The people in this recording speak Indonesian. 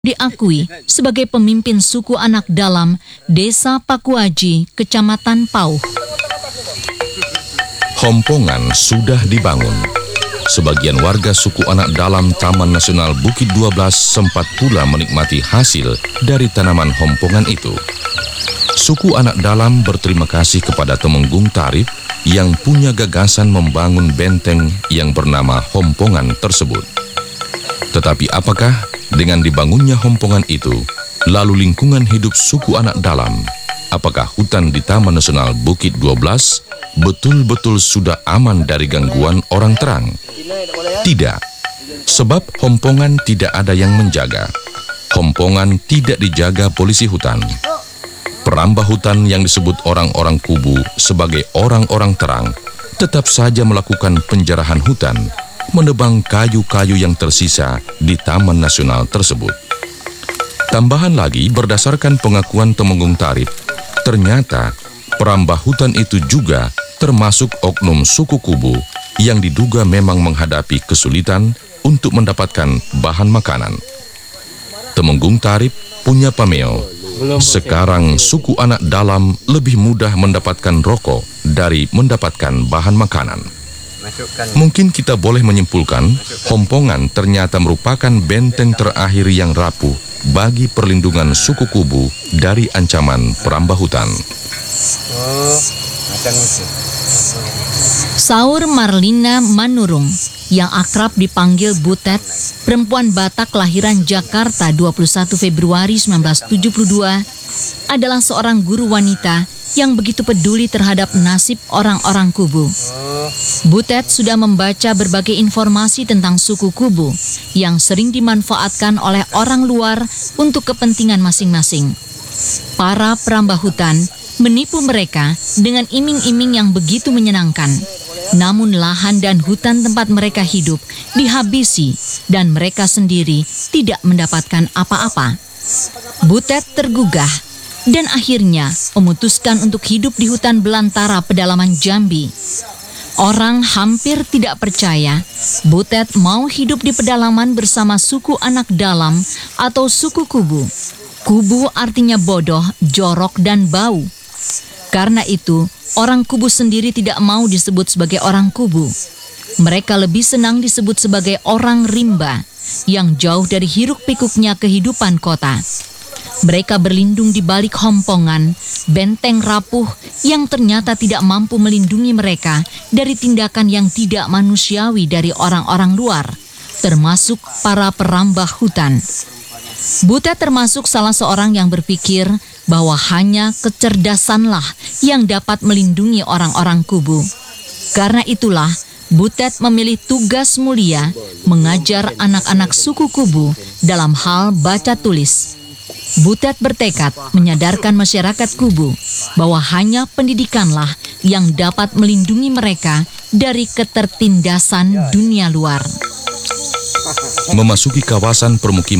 diakui sebagai pemimpin suku anak dalam Desa Pakuaji, Kecamatan Pauh. Hompongan sudah dibangun. Sebagian warga suku anak dalam Taman Nasional Bukit 12 sempat pula menikmati hasil dari tanaman hompongan itu. Suku anak dalam berterima kasih kepada Temenggung Tarip yang punya gagasan membangun benteng yang bernama hompongan tersebut. Tetapi apakah dengan dibangunnya hompongan itu, lalu lingkungan hidup suku anak dalam, apakah hutan di Taman Nasional Bukit 12 betul-betul sudah aman dari gangguan orang terang? Tidak, sebab hompongan tidak ada yang menjaga. Hompongan tidak dijaga polisi hutan. Perambah hutan yang disebut orang-orang kubu sebagai orang-orang terang tetap saja melakukan penjarahan hutan, menebang kayu-kayu yang tersisa di Taman Nasional tersebut. Tambahan lagi, berdasarkan pengakuan Temenggung Tarip, ternyata perambah hutan itu juga termasuk oknum suku kubu yang diduga memang menghadapi kesulitan untuk mendapatkan bahan makanan. Temenggung Tarip punya pameo. Sekarang suku anak dalam lebih mudah mendapatkan rokok dari mendapatkan bahan makanan. Mungkin kita boleh menyimpulkan, hompongan ternyata merupakan benteng terakhir yang rapuh bagi perlindungan suku kubu dari ancaman perambah hutan. Saur Marlina Manurung, yang akrab dipanggil Butet, perempuan Batak kelahiran Jakarta 21 Februari 1972, adalah seorang guru wanita yang begitu peduli terhadap nasib orang-orang kubu. Butet sudah membaca berbagai informasi tentang suku kubu yang sering dimanfaatkan oleh orang luar untuk kepentingan masing-masing. Para perambah hutan menipu mereka dengan iming-iming yang begitu menyenangkan. Namun lahan dan hutan tempat mereka hidup dihabisi dan mereka sendiri tidak mendapatkan apa-apa. Butet tergugah dan akhirnya memutuskan untuk hidup di hutan belantara pedalaman Jambi. Orang hampir tidak percaya Butet mau hidup di pedalaman bersama suku anak dalam atau suku kubu. Kubu artinya bodoh, jorok, dan bau. Karena itu, orang kubu sendiri tidak mau disebut sebagai orang kubu. Mereka lebih senang disebut sebagai orang rimba yang jauh dari hiruk-pikuknya kehidupan kota. Mereka berlindung di balik hompongan, benteng rapuh yang ternyata tidak mampu melindungi mereka dari tindakan yang tidak manusiawi dari orang-orang luar, termasuk para perambah hutan. Butet termasuk salah seorang yang berpikir bahwa hanya kecerdasanlah yang dapat melindungi orang-orang kubu. Karena itulah, Butet memilih tugas mulia mengajar anak-anak suku kubu dalam hal baca tulis. Butet bertekad menyadarkan masyarakat kubu bahwa hanya pendidikanlah yang dapat melindungi mereka dari ketertindasan dunia luar. Memasuki kawasan permukiman